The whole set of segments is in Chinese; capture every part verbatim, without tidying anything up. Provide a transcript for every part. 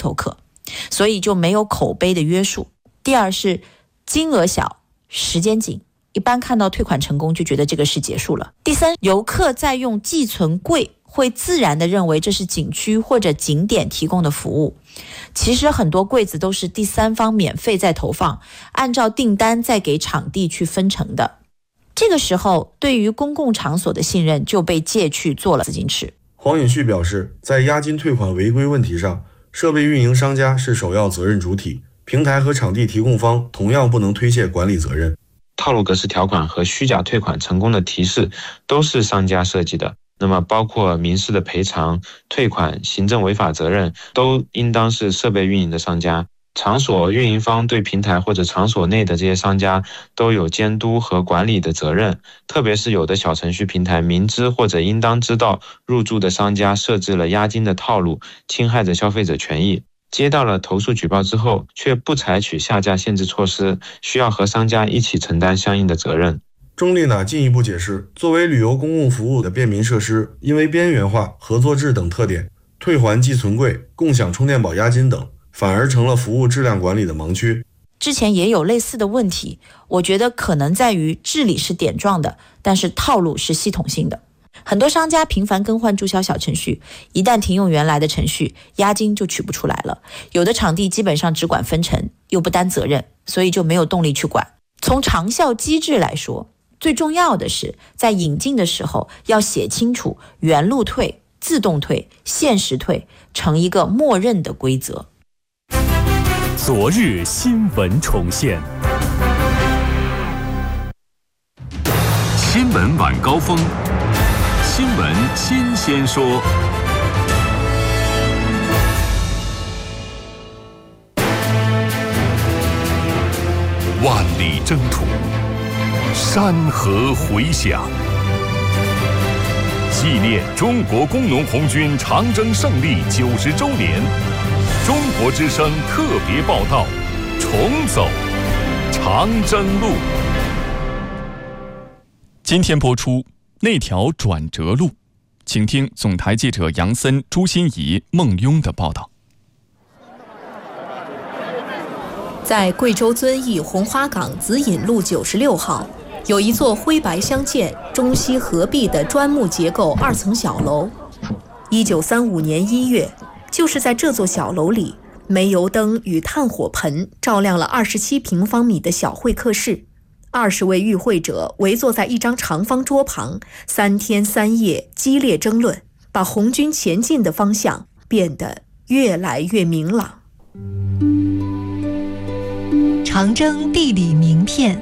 头客，所以就没有口碑的约束。第二是金额小，时间紧，一般看到退款成功就觉得这个事结束了。第三，游客在用寄存柜会自然地认为这是景区或者景点提供的服务，其实很多柜子都是第三方免费在投放，按照订单再给场地去分成的。这个时候对于公共场所的信任就被借去做了自金池。 黄允旭表示，在押金退款违规问题上，设备运营商家是首要责任主体，平台和场地提供方同样不能推卸管理责任。 套路格式条款和虚假退款成功的提示都是商家设计的，那么包括民事的赔偿、退款、行政违法责任都应当是设备运营的商家。场所运营方对平台或者场所内的这些商家都有监督和管理的责任，特别是有的小程序平台明知或者应当知道入驻的商家设置了押金的套路，侵害着消费者权益，接到了投诉举报之后却不采取下架限制措施，需要和商家一起承担相应的责任。 钟丽娜进一步解释，作为旅游公共服务的便民设施，因为边缘化、合作制等特点，退还寄存柜、共享充电宝押金等反而成了服务质量管理的盲区。 之前也有类似的问题，我觉得可能在于治理是点状的，但是套路是系统性的。很多商家频繁更换注销小程序，一旦停用原来的程序，押金就取不出来了。有的场地基本上只管分成，又不担责任，所以就没有动力去管。从长效机制来说，最重要的是在引进的时候要写清楚原路退、自动退、限时退成一个默认的规则。 昨日新闻重现， 新闻晚高峰，新闻新鲜说。万里征途，山河回响，纪念中国工农红军长征胜利九十周年，中国之声特别报道：重走长征路。 今天播出那条转折路，请听总台记者杨森、朱欣怡、孟雍的报道。 在贵州遵义红花岗紫引路九十六号，有一座灰白相间、中西合璧的砖木结构二层小楼。一九三五年一月，就是在这座小楼里，煤油灯与炭火盆照亮了二十七平方米的小会客室。二十位与会者围坐在一张长方桌旁，三天三夜激烈争论，把红军前进的方向变得越来越明朗。 长征地理名片。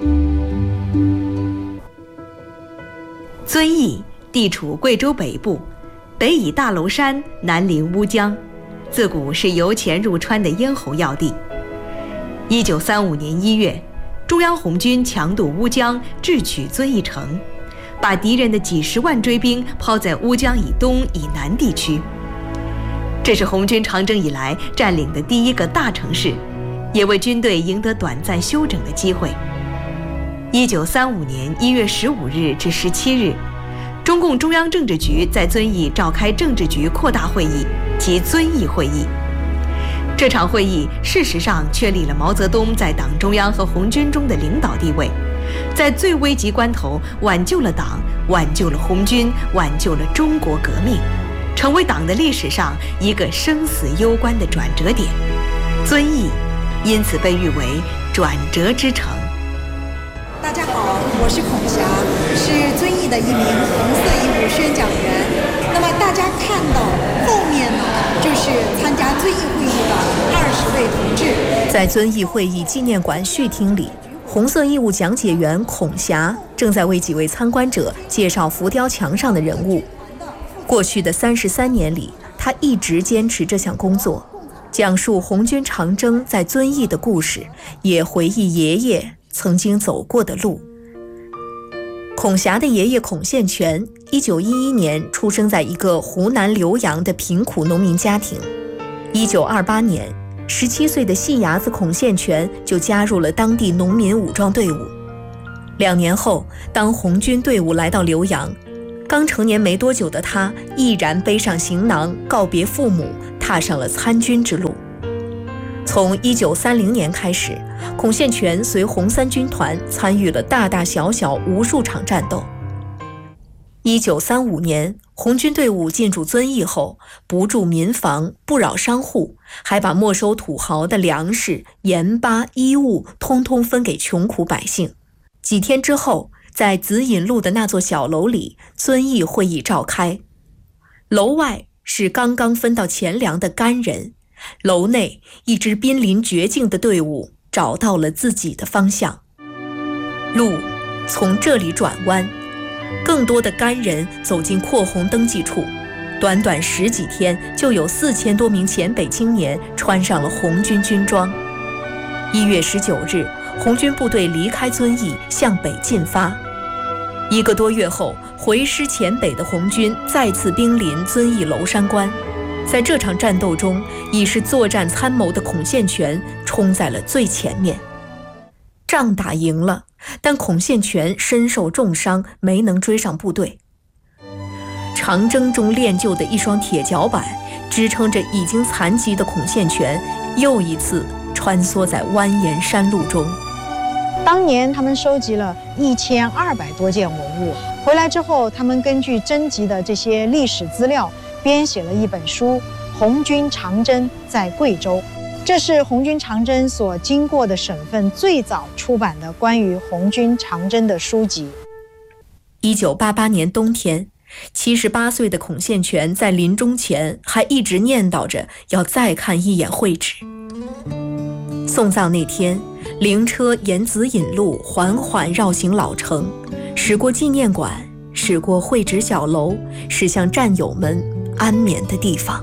遵义地处贵州北部，北倚大娄山，南临乌江，自古是由钱入川的咽喉要地。一九三五年一月，中央红军强渡乌江，智取遵义城，把敌人的几十万追兵抛在乌江以东以南地区。这是红军长征以来占领的第一个大城市，也为军队赢得短暂休整的机会。一九三五年一月十五日至十七日，中共中央政治局在遵义召开政治局扩大会议及遵义会议。这场会议事实上确立了毛泽东在党中央和红军中的领导地位，在最危急关头挽救了党，挽救了红军，挽救了中国革命，成为党的历史上一个生死攸关的转折点。遵义因此被誉为转折之城。 大家好，我是孔霞，是遵义的一名红色义务宣讲员。那么大家看到后面呢，就是参加遵义会议的二十位同志。 在遵义会议纪念馆序厅里，红色义务讲解员孔霞正在为几位参观者介绍浮雕墙上的人物。过去的三十三年里，他一直坚持这项工作，讲述红军长征在遵义的故事，也回忆爷爷曾经走过的路。孔霞的爷爷孔宪全一九一一年出生在一个湖南浏阳的贫苦农民家庭。一九二八年，十七岁的细伢子孔宪全就加入了当地农民武装队伍。两年后，当红军队伍来到浏阳，刚成年没多久的他毅然背上行囊，告别父母， 踏上了参军之路。从一九三零年开始，孔宪全随红三军团参与了大大小小无数场战斗。一九三五年，红军队伍进驻遵义后，不筑民房，不扰商户，还把没收土豪的粮食、盐巴、衣物通通分给穷苦百姓。几天之后，在紫隐路的那座小楼里，遵义会议召开。楼外是刚刚分到钱粮的干人，楼内一支濒临绝境的队伍找到了自己的方向。路从这里转弯，更多的干人走进扩红登记处，短短十几天，就有四千多名黔北青年穿上了红军军装。一月十九日，红军部队离开遵义，向北进发。一个多月后，回师黔北的红军再次兵临遵义娄山关。在这场战斗中，已是作战参谋的孔宪全冲在了最前面。仗打赢了，但孔宪全身受重伤，没能追上部队。长征中练就的一双铁脚板，支撑着已经残疾的孔宪全，又一次穿梭在蜿蜒山路中。 当年他们收集了一千二百多件文物，回来之后，他们根据征集的这些历史资料，编写了一本书《红军长征在贵州》。这是红军长征所经过的省份最早出版的关于红军长征的书籍。 一九八八年冬天，七十八岁的孔宪全在临终前还一直念叨着要再看一眼会址。送葬那天，灵车沿紫隐路缓缓绕行老城，驶过纪念馆，驶过会址小楼，驶向战友们安眠的地方。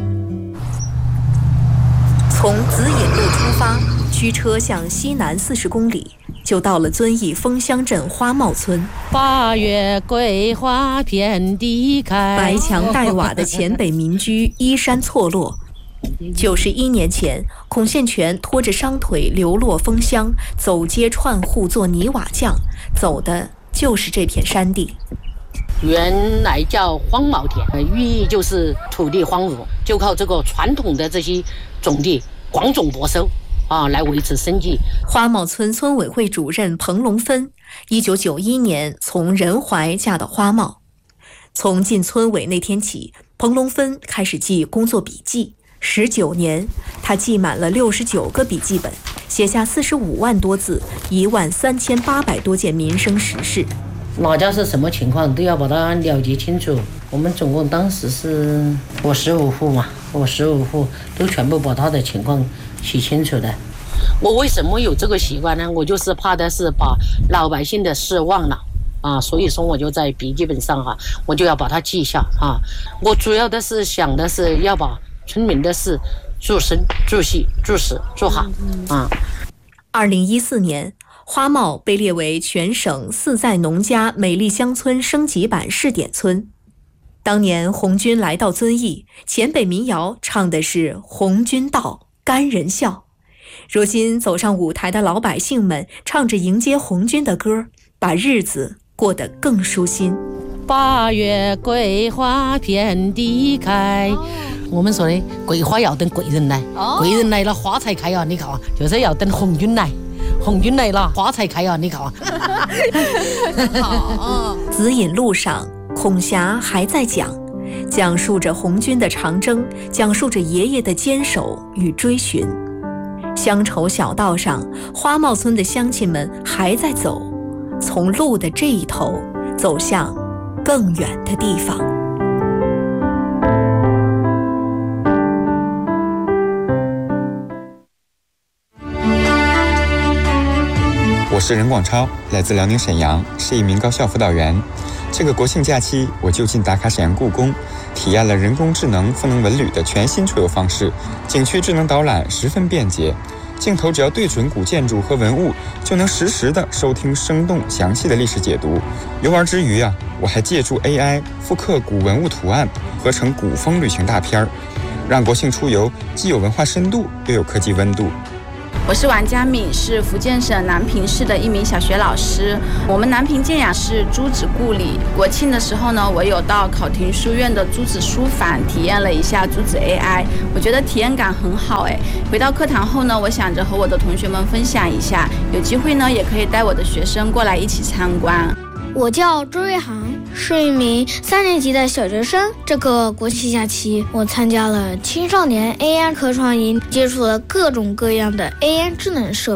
从紫隐路出发，驱车向西南四十公里，就到了遵义枫乡镇花帽村。 八月桂花遍地开， 白墙黛瓦的黔北民居依山错落。九十一年前，孔宪全拖着伤腿流落枫乡，走街串户做泥瓦匠，走的就是这片山地。 原来叫荒茅田，寓意就是土地荒芜，就靠这个传统的这些种地广种播收啊，来维持生计。 花帽村村委会主任彭龙芬，一九九一年从仁怀嫁到花帽。从进村委那天起，彭龙芬开始记工作笔记。十九年，他记满了六十九个笔记本，写下四十五万多字，一万三千八百多件民生实事。 哪家是什么情况都要把它了解清楚。我们总共当时是我十五户嘛，我十五户都全部把他的情况写清楚的。我为什么有这个习惯呢？我就是怕的是把老百姓的事忘了啊，所以说我就在笔记本上哈、啊，我就要把它记下啊。我主要的是想的是要把村民的事住生、住细、住死、住好啊。 二零一四年。花帽被列为全省四在农家美丽乡村升级版试点村。当年红军来到遵义，黔北民谣唱的是红军到，干人笑。如今走上舞台的老百姓们唱着迎接红军的歌，把日子过得更舒心。 八月桂花遍地开，我们说的桂花要等贵人来，贵人来了花才开啊！你看啊，就是要等红军来。红军来了，花才开啊！你看啊， 好。紫隐路上，孔霞还在讲，讲述着红军的长征，讲述着爷爷的坚守与追寻。乡愁小道上，花帽村的乡亲们还在走，从路的这一头走向更远的地方。 我是任广超，来自辽宁沈阳，是一名高校辅导员。这个国庆假期，我就近打卡沈阳故宫，体验了人工智能赋能文旅的全新出游方式。景区智能导览十分便捷，镜头只要对准古建筑和文物，就能实时的收听生动详细的历史解读。游玩之余啊，我还借助 A I 复刻古文物图案，合成古风旅行大片，让国庆出游既有文化深度，又有科技温度。 我是王佳敏，是福建省南平市的一名小学老师。我们南平建雅是朱子故里，国庆的时候呢，我有到考亭书院的朱子书房体验了一下朱子 A I， 我觉得体验感很好哎。回到课堂后呢，我想着和我的同学们分享一下，有机会呢也可以带我的学生过来一起参观。 我叫周瑞航，是一名三年级的小学生。这个国庆假期，我参加了青少年 A I 科创营，接触了各种各样的 A I 智能设备。